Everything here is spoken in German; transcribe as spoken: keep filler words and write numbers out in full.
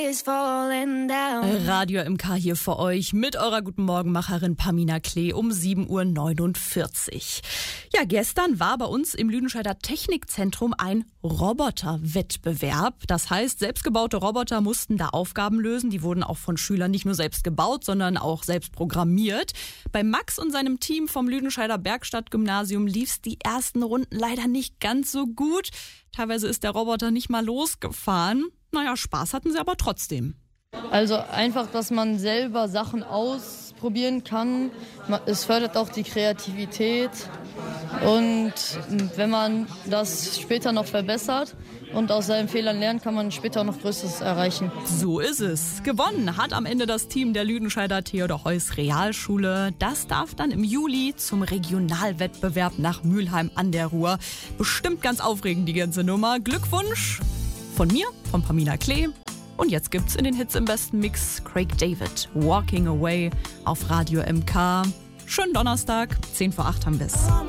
Radio M K hier für euch mit eurer Guten Morgen-Macherin Pamina Klee um sieben Uhr neunundvierzig. Ja, gestern war bei uns im Lüdenscheider Technikzentrum ein Roboterwettbewerb. Das heißt, selbstgebaute Roboter mussten da Aufgaben lösen. Die wurden auch von Schülern nicht nur selbst gebaut, sondern auch selbst programmiert. Bei Max und seinem Team vom Lüdenscheider Bergstadtgymnasium lief's die ersten Runden leider nicht ganz so gut. Teilweise ist der Roboter nicht mal losgefahren. Naja, Spaß hatten sie aber trotzdem. Also einfach, dass man selber Sachen ausprobieren kann. Es fördert auch die Kreativität. Und wenn man das später noch verbessert und aus seinen Fehlern lernt, kann man später auch noch Größeres erreichen. So ist es. Gewonnen hat am Ende das Team der Lüdenscheider Theodor Heuss Realschule. Das darf dann im Juli zum Regionalwettbewerb nach Mülheim an der Ruhr. Bestimmt ganz aufregend, die ganze Nummer. Glückwunsch von mir, von Pamina Klee. Und jetzt gibt's in den Hits im besten Mix Craig David, Walking Away auf Radio M K. Schönen Donnerstag, zehn vor acht haben wir's.